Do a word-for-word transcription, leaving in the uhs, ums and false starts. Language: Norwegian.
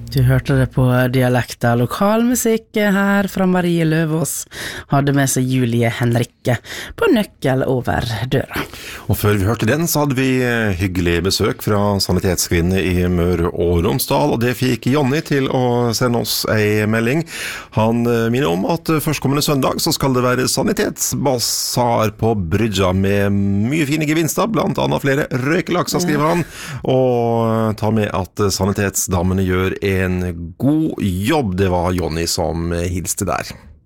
Du hørte det på dialekta lokalmusikk her fra Marie Løvås, hadde med seg Julie Henrikke på nøkkel over døra. Og før vi hørte den, så hadde vi hyggelig besøk fra sanitetskvinne i Møre og Romsdal, og det fikk Jonny til å sende oss en melding. Han minner om at førstkommende søndag så skal det være sanitetsbasar på Brydja med mye fine gevinster, blant annet flere røykelakser, skriver han, og ta med at sanitetsdammene gjør en god jobb. Det var Jonny som hilste der.